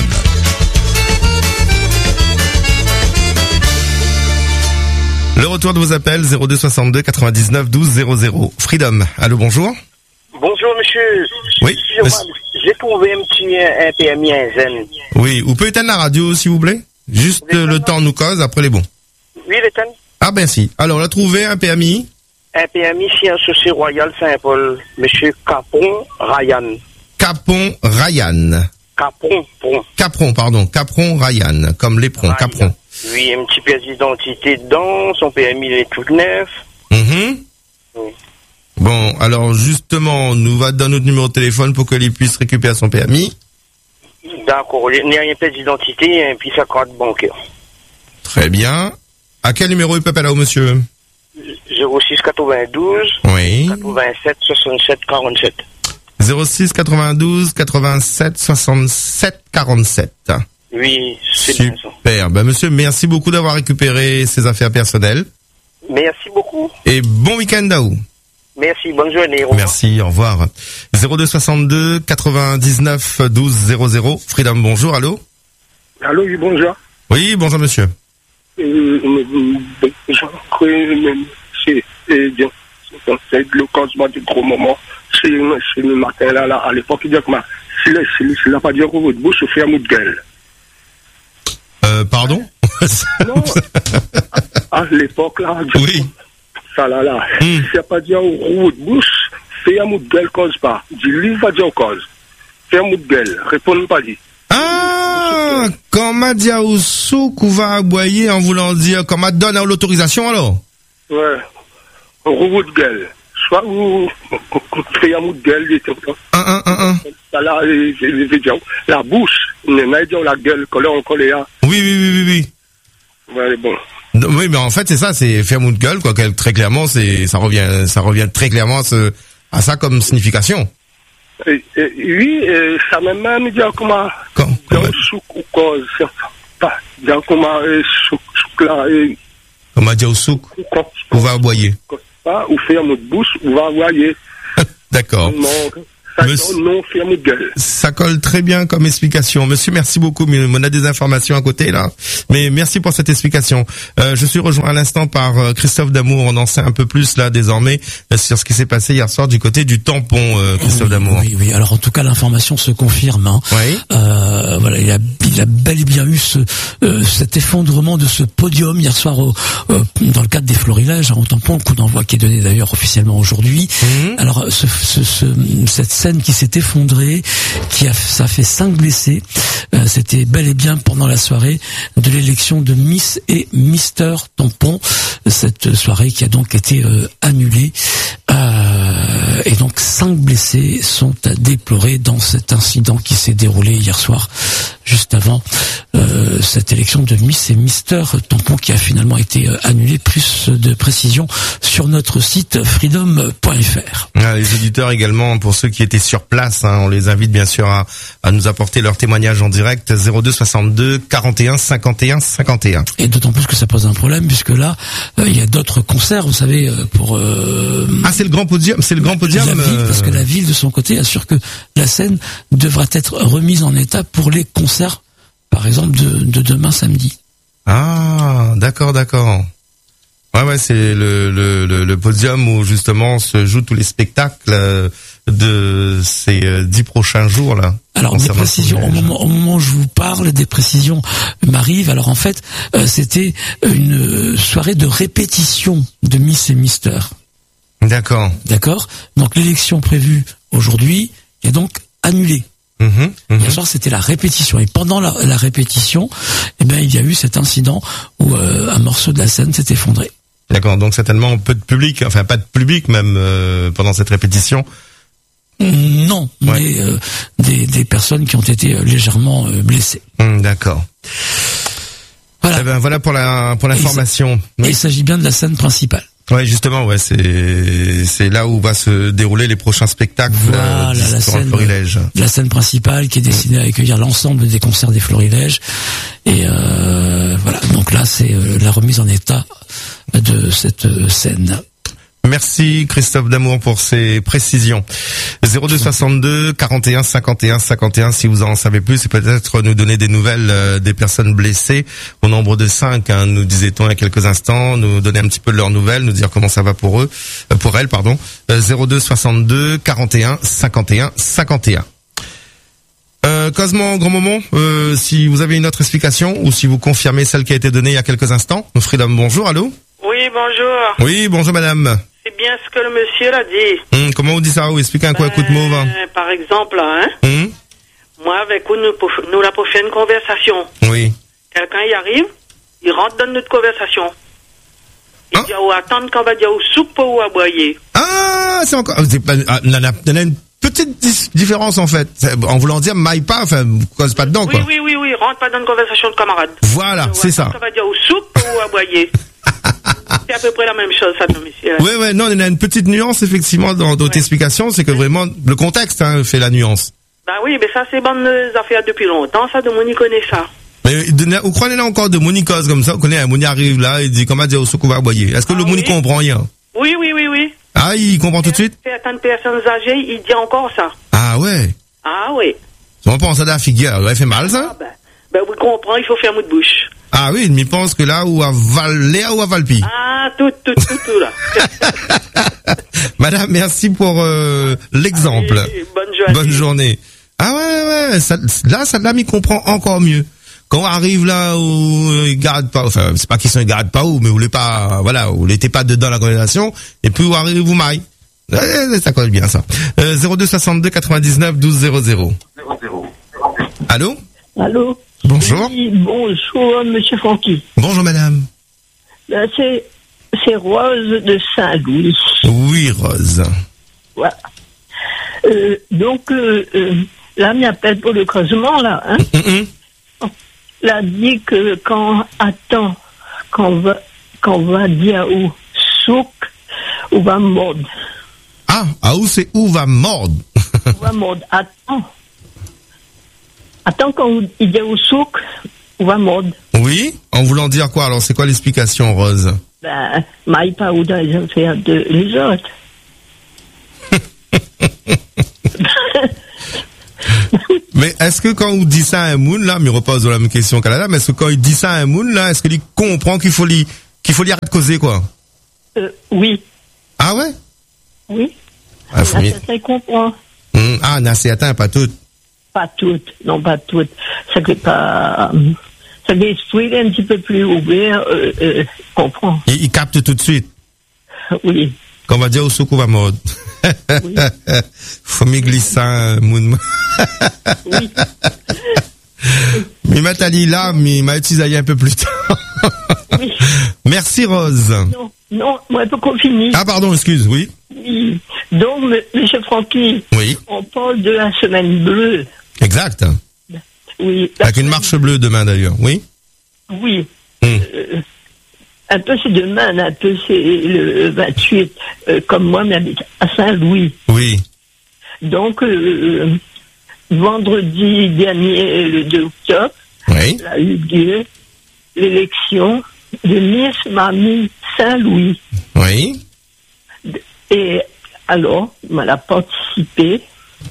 Le retour de vos appels, zéro deux soixante-deux quatre-vingt-dix-neuf douze zéro zéro. Freedom. Allô, bonjour. Bonjour, monsieur. Oui. J'ai trouvé un petit un P M I, un zen. Oui, vous pouvez éteindre la radio, s'il vous plaît? Juste euh, le temps nous cause, après les bons. Oui, l'éteindre. Ah ben si. Alors, on a trouvé un P M I. Un P M I, c'est un société royal Saint-Paul. Monsieur Capon Ryan. Capon Ryan. Capron, pron. Capron, pardon. Capron Ryan, comme l'éperon, Ryan. Capron. Oui, un petit pièce d'identité dedans, son P M I il est tout neuf. Mm-hmm. Oui. Bon, alors justement, nous va donner notre numéro de téléphone pour qu'il puisse récupérer son P M I. D'accord, il n'y a une pièce d'identité et puis sa carte bancaire. Très bien. À quel numéro il peut appeler là, monsieur? zéro six quatre-vingt-douze. Oui. quatre-vingt-sept soixante-sept quarante-sept. zéro six quatre-vingt-douze quatre-vingt-sept soixante-sept quarante-sept. Oui, c'est bien ça. Super. Ben, monsieur, merci beaucoup d'avoir récupéré ses affaires personnelles. Merci beaucoup. Et bon week-end à vous. Merci, bonne journée. Au revoir. Merci, au revoir. zéro deux soixante-deux quatre-vingt-dix-neuf douze zéro zéro. Freedom, bonjour, allô? Allô, oui, bonjour. Oui, bonjour, monsieur. Euh, je crois que c'est bien. mais le causement du gros moment, c'est, c'est le matin, là, là, à l'époque, il dit que, ma, s'il n'a si, si, pas dit que votre bouche, il fait un mot de gueule. Euh, pardon? Non. À l'époque, là, oui. Ça, là, là. Mm. S'il n'a pas dit un roux de bouche, fais un mot de gueule, cause pas. Dis-lui, va dire cause. Fais un mot de gueule. Réponds pas dit. Ah, quand m'a dit au souk ou va aboyer en voulant dire, quand m'a donné l'autorisation alors? Ouais. Un roux de gueule. Soit ou, fais un mot de gueule, il un, un, un, un. Ça, là, je vais dire, la bouche, il n'y a pas la gueule, collée en collé, hein. Oui, oui, oui, oui, oui. Ouais, bon. Oui, mais en fait, c'est ça, c'est faire mot de gueule, quoi, très clairement, c'est, ça revient, ça revient très clairement à, ce, à ça comme signification. Et, et, oui, et ça m'a même dit comment, quand, dans le souk ou cause, pas, dans comment, souk, souk là, et, comment dire au souk, ou va aboyer. Pas, ou faire mot de bouche, ou va aboyer. D'accord. Ça, Monsieur... non, fait mot de gueule. Ça colle très bien comme explication. Monsieur, merci beaucoup. Mais on a des informations à côté, là. Mais merci pour cette explication. Euh, je suis rejoint à l'instant par euh, Christophe Damour. On en sait un peu plus, là, désormais, euh, sur ce qui s'est passé hier soir du côté du tampon, euh, Christophe oui, Damour. Oui, oui. Alors, en tout cas, l'information se confirme, hein. Oui. Euh, voilà, il a, il a bel et bien eu ce, euh, cet effondrement de ce podium hier soir au, euh, dans le cadre des florilèges, hein, au tampon, le coup d'envoi qui est donné d'ailleurs officiellement aujourd'hui. Mmh. Alors, ce, ce, ce, cette scène qui s'est effondrée, qui a, ça a fait cinq blessés. Euh, c'était bel et bien pendant la soirée de l'élection de Miss et Mister Tampon. Cette soirée qui a donc été euh, annulée. Euh, et donc cinq blessés sont à déplorer dans cet incident qui s'est déroulé hier soir, juste avant euh, cette élection de Miss et Mister Tampon qui a finalement été euh, annulée. Plus de précisions sur notre site freedom point f r. Ah, les auditeurs également, pour ceux qui étaient sur place, hein, on les invite bien sûr à, à nous apporter leur témoignage en direct. Zéro deux soixante-deux quarante et un cinquante et un cinquante et un. Et d'autant plus que ça pose un problème puisque là, euh, il y a d'autres concerts, vous savez, euh, pour. Euh, ah, c'est le grand podium, c'est le grand podium. La ville, parce que la ville de son côté assure que la scène devra être remise en état pour les concerts, par exemple de, de demain samedi. Ah, d'accord, d'accord. Ouais, ouais, c'est le, le, le, le podium où justement se jouent tous les spectacles de ces euh, dix prochains jours là. Alors des précisions au moment, au moment où je vous parle, des précisions m'arrivent. Alors en fait, euh, c'était une soirée de répétition de Miss et Mister. D'accord. D'accord. Donc l'élection prévue aujourd'hui est donc annulée. Mmh, mmh. Hier soir, c'était la répétition. Et pendant la, la répétition, eh ben, il y a eu cet incident où euh, un morceau de la scène s'est effondré. D'accord. Donc certainement peu de public, enfin pas de public même euh, pendant cette répétition. Non, ouais. mais euh, des, des personnes qui ont été euh, légèrement euh, blessées. Mmh, d'accord. Voilà. Eh ben, voilà pour la pour l'information. Et il s'agit bien de la scène principale. Ouais, justement, ouais, c'est c'est là où va se dérouler les prochains spectacles. Voilà, euh, la scène, Florilège. La scène principale qui est destinée à accueillir l'ensemble des concerts des Florilèges. Et euh, voilà, donc là, c'est euh, la remise en état de cette euh, scène. Merci Christophe Damour pour ces précisions. Zéro deux soixante-deux quarante et un cinquante et un cinquante et un si vous en savez plus et peut-être nous donner des nouvelles euh, des personnes blessées au nombre de cinq, hein, nous disait-on il y a quelques instants, nous donner un petit peu de leurs nouvelles, nous dire comment ça va pour eux, euh, pour elles, pardon. Euh, zéro deux soixante-deux quarante et un cinquante et un cinquante et un. Euh, Cosmo, grand moment, euh, si vous avez une autre explication ou si vous confirmez celle qui a été donnée il y a quelques instants. Freedom, bonjour, allô? Oui, bonjour. Oui, bonjour madame. C'est bien ce que le monsieur l'a dit. Hum, comment vous dites ça? Vous expliquez un coup à coup de mot, va. Par exemple, hein. Hum. Moi, avec vous, nous, nous la prochaine conversation. Oui. Quelqu'un y arrive, il rentre dans notre conversation. Il hein? dit, oh, attendre qu'on va dire au soupe ou à boyer. Ah, c'est encore, c'est pas, ah, il y en a une petite différence, en fait. En voulant dire, maille pas, enfin, cause pas dedans, oui, quoi. Oui, oui, oui, oui, rentre pas dans une conversation de camarade. Voilà, ou c'est ça. Qu'on va dire au soupe ou à boyer. C'est à peu près la même chose, ça, non, monsieur. Oui, oui, non, il y a une petite nuance, effectivement, dans votre ouais. explication, c'est que vraiment, le contexte, hein, fait la nuance. Bah oui, mais ça, c'est bonnes affaires depuis longtemps, ça, de Moni connaît ça. Mais, vous croyez là encore de Moni cause comme ça, vous connaissez, Moni arrive là, il dit, comment dire au souk, on va aboyer. Est-ce que ah, le Moni oui? comprend rien? Oui, oui, oui, oui. Ah, il comprend tout de suite? Certaines personnes âgées, il dit encore ça. Ah ouais? Ah oui. On pense à la figure, elle fait mal, ça? Ah, ben, ben, oui, comprend, il faut faire mot de bouche. Ah oui, il pense que là où à Val, Léa ou à Valpi. Ah, tout, tout, tout, tout, là. Madame, merci pour euh, l'exemple. Allez, bonne journée. Bonne journée. Ah ouais, ouais, ça, là, ça là, m'y comprend encore mieux. Quand on arrive là où euh, ils gardent pas, enfin, c'est pas qu'ils sont ils gardent pas où, mais vous l'êtes pas, voilà, vous n'étiez pas dedans la conversation, et puis vous arrivez, vous maille. Ouais, ça colle bien, ça. Euh, zéro deux soixante-deux quatre-vingt-dix-neuf douze zéro zéro. Allô? Allô? Bonjour. Oui, bonjour, monsieur Francky. Bonjour, madame. Ben, c'est, c'est Rose de Saint-Louis. Oui, Rose. Voilà. Euh, donc, euh, euh, là, il appelle pour le creusement, là, hein. Mm-mm. Il a dit que quand, attends, quand on va, quand on va dire où souk, ou va mordre. Ah, ah où c'est où va mordre? Ou va mordre, attends. Attends, quand il dit au souk, ou va mordre. Oui, en voulant dire quoi? Alors, c'est quoi l'explication, Rose? Ben, maille pas ou dans les affaires de les autres. Mais est-ce que quand on dit ça à un moon, là, mais repose la même question au Canada, mais est-ce que quand il dit ça à un moon, là, est-ce qu'il comprend qu'il faut lui, qu'il faut lui arrêter de causer, quoi? Euh, oui. Ah ouais? Oui. Ah, faut mieux. Ça comprend. Hum, ah, non, c'est atteint, pas toutes. Pas toutes, non, pas toutes. Ça fait pas, ça fait l'esprit un petit peu plus ouvert, euh, euh, comprend. Il, il capte tout de suite. Oui. Qu'on va dire au souk ou va mordre. Oui. Faut m'y glisser un moon. Oui. Mais Nathalie là, mais m'a utilisé un peu plus tard. Oui. Merci Rose. Non, non, moi, pas qu'on finisse. Ah pardon, excuse, oui. Oui. Donc, m- monsieur Francky. Oui. On parle de la semaine bleue. Exact. Oui. Avec une marche bleue demain d'ailleurs, oui. Oui. Hum. Euh, un peu c'est demain, un peu c'est le vingt-huit, euh, comme moi, mais j'habite à Saint-Louis. Oui. Donc, euh, vendredi dernier, le deux octobre, oui. il a eu lieu l'élection de Miss Mamie Saint-Louis. Oui. Et alors, elle a participé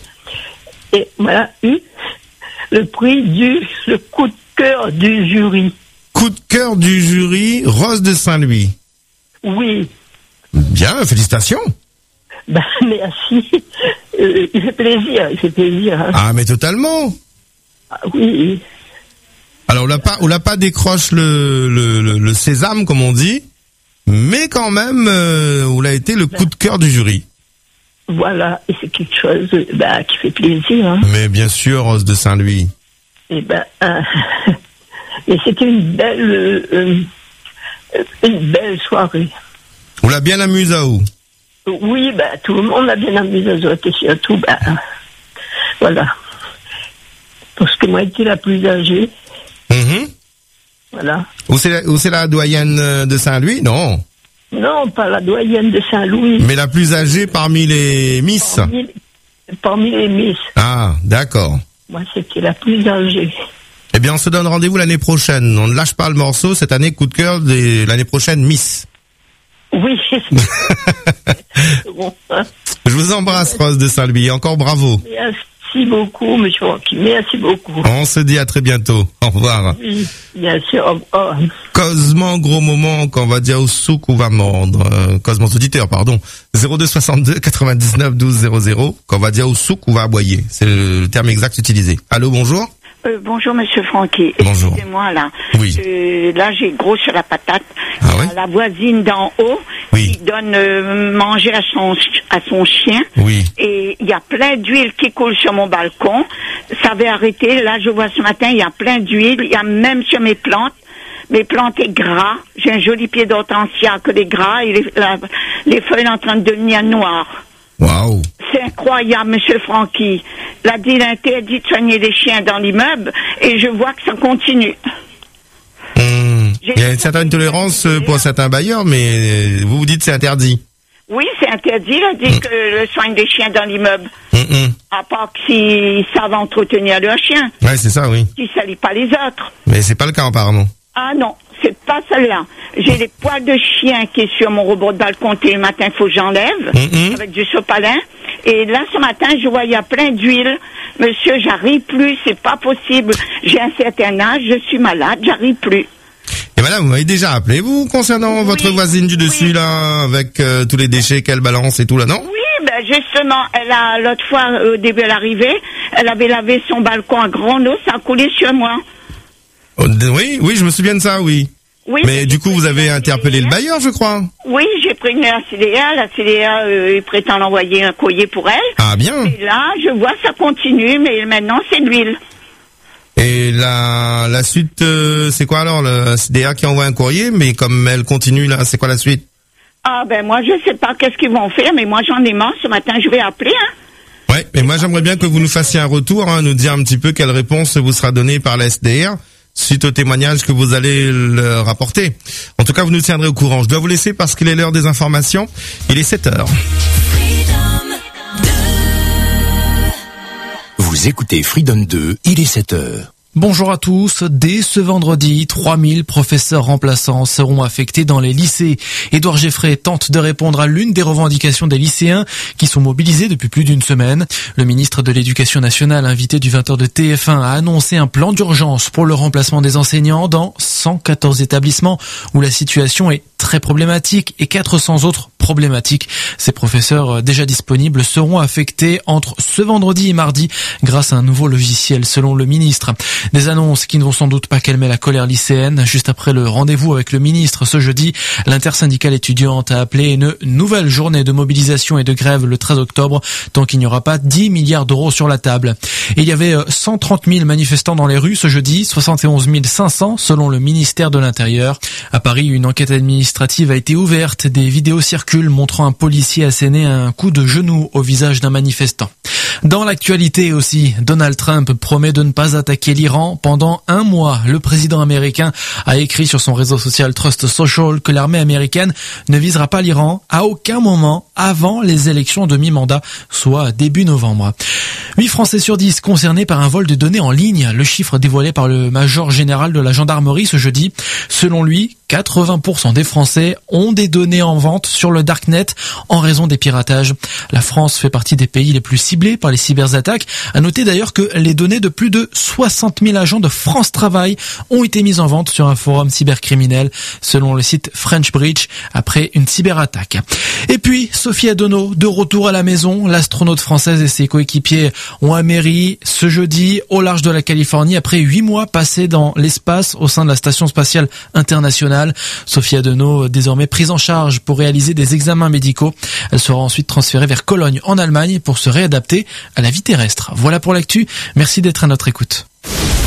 et elle a eu le prix du, le coup de cœur du jury. Coup de cœur du jury, Rose de Saint-Louis. Oui. Bien, félicitations. Ben, merci. Euh, il fait plaisir, il fait plaisir. Hein. Ah, mais totalement. Ah, oui. Alors, on l'a pas, on l'a pas décroche le, le, le, le sésame, comme on dit, mais quand même, euh, on a été le coup de cœur du jury. Voilà, et c'est quelque chose ben, qui fait plaisir. Hein. Mais bien sûr, Rose de Saint-Louis. Et ben, euh, et c'était une belle, euh, une belle soirée. On l'a bien amusé à où? Oui, ben, tout le monde a bien amusé à et surtout, ben, voilà. Parce que moi, j'étais la plus âgée. Mm-hmm. Voilà. Où c'est la, où c'est la doyenne de Saint-Louis? Non. Non, pas la doyenne de Saint-Louis. Mais la plus âgée parmi les Miss. Parmi, parmi les Miss. Ah, d'accord. Moi, c'était la plus âgée. Eh bien, on se donne rendez-vous l'année prochaine. On ne lâche pas le morceau. Cette année, coup de cœur, de l'année prochaine, Miss. Oui, c'est bon, hein. Je vous embrasse, Rose de Saint-Louis. Encore bravo. Merci beaucoup, monsieur Rocky. Merci beaucoup. On se dit à très bientôt. Au revoir. Oui, bien sûr. Au revoir. Cosement, gros moment, qu'on va dire au souk ou va mordre. Euh, Cosement auditeur, pardon. zéro deux soixante-deux quatre-vingt-dix-neuf douze zéro zéro, qu'on va dire au souk ou va aboyer. C'est le terme exact utilisé. Allô, bonjour. Euh, bonjour Monsieur Francky. Bonjour. Excusez-moi là. Oui. Euh, là j'ai gros sur la patate. Ah Il y a ouais? la voisine d'en haut oui. qui donne euh, manger à son à son chien. Oui. Et il y a plein d'huile qui coule sur mon balcon. Ça avait arrêté. Là je vois ce matin il y a plein d'huile. Il y a même sur mes plantes. Mes plantes est gras. J'ai un joli pied d'hortensia que des gras et les, la, les feuilles sont en train de devenir noires. Waouh. C'est incroyable, Monsieur Francky. La D I L interdit de soigner les chiens dans l'immeuble et je vois que ça continue. Mmh. Il y a une certaine tolérance pour certains bailleurs, mais vous vous dites c'est interdit. Oui, c'est interdit, il a dit mmh. que le soin des chiens dans l'immeuble. Mmh. À part s'ils savent entretenir leurs chiens. Ouais, c'est ça, oui. Qui ne salissent pas les autres. Mais c'est pas le cas apparemment. Ah non, c'est pas celle-là. J'ai les poils de chien qui est sur mon rebord de balcon et le matin, il faut que j'enlève mmh. avec du sopalin. Et là, ce matin, je vois, il y a plein d'huile. Monsieur, j'arrive plus, c'est pas possible. J'ai un certain âge, je suis malade, j'arrive plus. Et madame, vous m'avez déjà appelé, vous, concernant oui. votre voisine du dessus, oui. là, avec euh, tous les déchets qu'elle balance et tout, là, non? Oui, ben justement, elle a, l'autre fois, au début de l'arrivée, elle avait lavé son balcon à grande eau, ça a coulé sur moi. Oh, oui, oui, je me souviens de ça, oui. Oui, mais du coup, vous avez interpellé le bailleur, je crois. Oui, j'ai prévenu la C D A. La C D A euh, prétend envoyer un courrier pour elle. Ah bien. Et là, je vois ça continue, mais maintenant, c'est l'huile. Et la, la suite, euh, c'est quoi alors? La C D A qui envoie un courrier, mais comme elle continue là, c'est quoi la suite? Ah ben moi, je sais pas qu'est-ce qu'ils vont faire, mais moi, j'en ai marre. Ce matin, je vais appeler. Hein. Ouais, mais moi, j'aimerais bien que vous nous fassiez un retour, hein, nous dire un petit peu quelle réponse vous sera donnée par la S D R. Suite au témoignage que vous allez le rapporter. En tout cas, vous nous tiendrez au courant. Je dois vous laisser parce qu'il est l'heure des informations. Il est sept heures. Vous écoutez Freedom deux, il est sept heures. Bonjour à tous. Dès ce vendredi, trois mille professeurs remplaçants seront affectés dans les lycées. Édouard Geffray tente de répondre à l'une des revendications des lycéens qui sont mobilisés depuis plus d'une semaine. Le ministre de l'Éducation nationale, invité du vingt heures de T F un, a annoncé un plan d'urgence pour le remplacement des enseignants dans cent quatorze établissements où la situation est très problématique et quatre cents autres problématiques. Ces professeurs déjà disponibles seront affectés entre ce vendredi et mardi grâce à un nouveau logiciel selon le ministre. Des annonces qui ne vont sans doute pas calmer la colère lycéenne. Juste après le rendez-vous avec le ministre ce jeudi, l'intersyndicale étudiante a appelé une nouvelle journée de mobilisation et de grève le treize octobre tant qu'il n'y aura pas dix milliards d'euros sur la table. Et il y avait cent trente mille manifestants dans les rues ce jeudi, soixante et onze mille cinq cents selon le ministère de l'Intérieur. À Paris, une enquête administrative a été ouverte. Des vidéos circulent montrant un policier asséner un coup de genou au visage d'un manifestant. Dans l'actualité aussi, Donald Trump promet de ne pas attaquer l'Iran pendant un mois. Le président américain a écrit sur son réseau social Trust Social que l'armée américaine ne visera pas l'Iran à aucun moment avant les élections de mi-mandat, soit début novembre. huit Français sur dix concernés par un vol de données en ligne, le chiffre dévoilé par le major général de la gendarmerie ce jeudi. Selon lui, quatre-vingts pour cent des Français ont des données en vente sur le Darknet en raison des piratages. La France fait partie des pays les plus ciblés par les cyberattaques. À noter d'ailleurs que les données de plus de soixante mille agents de France Travail ont été mises en vente sur un forum cybercriminel, selon le site French Breach, après une cyberattaque. Et puis, Sophie Adono, de retour à la maison. L'astronaute française et ses coéquipiers ont améri ce jeudi au large de la Californie après huit mois passés dans l'espace au sein de la Station spatiale internationale. Sophie Adono, désormais prise en charge pour réaliser des examens médicaux. Elle sera ensuite transférée vers Cologne en Allemagne pour se réadapter à la vie terrestre. Voilà pour l'actu. Merci d'être à notre écoute.